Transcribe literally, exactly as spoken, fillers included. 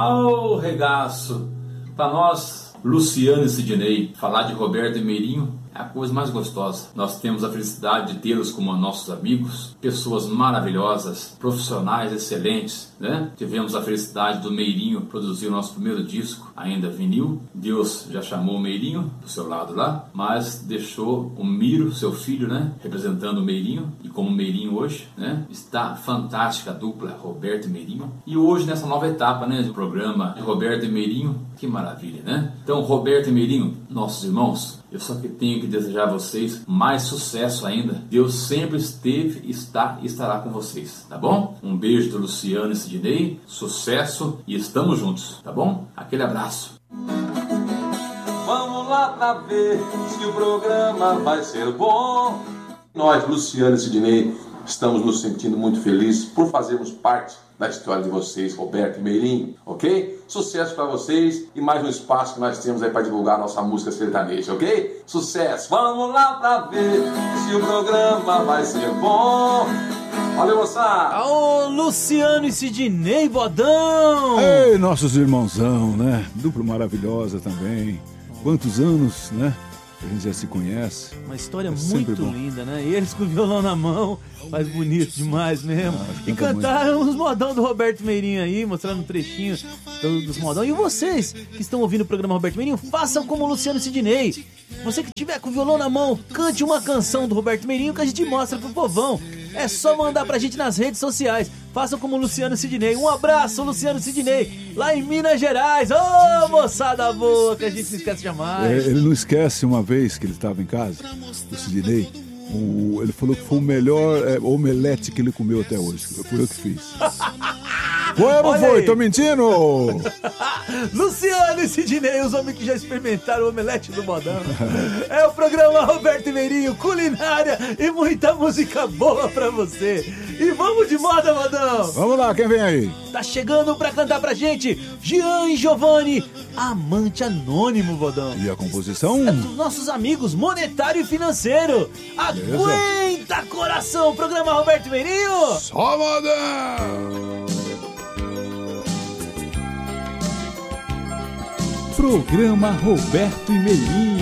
ao regaço. Para nós, Luciano e Sidney, falar de Roberto e Meirinho é a coisa mais gostosa. Nós temos a felicidade de tê-los como nossos amigos, pessoas maravilhosas, profissionais excelentes, né? Tivemos a felicidade do Meirinho produzir o nosso primeiro disco, ainda vinil. Deus já chamou o Meirinho do seu lado lá, mas deixou o Miro, seu filho, né? Representando o Meirinho, e como Meirinho hoje, né? Está fantástica a dupla Roberto e Meirinho. E hoje, nessa nova etapa, né, do programa de Roberto e Meirinho, que maravilha, né? Então, Roberto e Meirinho, nossos irmãos, eu só que tenho que desejar a vocês mais sucesso ainda. Deus sempre esteve, está e estará com vocês, tá bom? Um beijo do Luciano e Sidney, sucesso e estamos juntos, tá bom? Aquele abraço. Vamos lá pra ver se o programa vai ser bom. Nós, Luciano e Sidney, estamos nos sentindo muito felizes por fazermos parte da história de vocês, Roberto e Meirinho, ok? Sucesso para vocês e mais um espaço que nós temos aí para divulgar nossa música sertaneja, ok? Sucesso! Vamos lá para ver se o programa vai ser bom. Valeu, moçada! Ô, Luciano e Sidney Bodão! Ei, nossos irmãozão, né? Dupla maravilhosa também. Quantos anos, né? A gente já se conhece. Uma história é muito linda, né? E eles com o violão na mão, faz bonito demais mesmo. Ah, e cantaram muito. Os modão do Roberto Meirinho aí, mostrando um trechinho do, dos modão. E vocês que estão ouvindo o programa Roberto Meirinho, façam como o Luciano e Sidney. Você que tiver com o violão na mão, cante uma canção do Roberto Meirinho que a gente mostra pro povão. É só mandar pra gente nas redes sociais. Façam como o Luciano Sidney. Um abraço, Luciano Sidney, lá em Minas Gerais. Ô, oh, moçada boa, que a gente não esquece jamais. É, ele não esquece uma vez que ele estava em casa, o Sidney. O, ele falou que foi o melhor é, omelete que ele comeu até hoje. Foi eu que fiz. Foi ou não foi? Tô mentindo? Luciano e Sidney, os homens que já experimentaram o omelete do modão. É o programa Roberto Meirinho, culinária e muita música boa pra você. E vamos de moda, modão. Vamos lá, quem vem aí? Tá chegando pra cantar pra gente Jean e Giovanni, Amante Anônimo, modão. E a composição? É dos nossos amigos Monetário e Financeiro. Aguenta, coração, programa Roberto Meirinho. Só modão. Programa Roberto e Meirinho.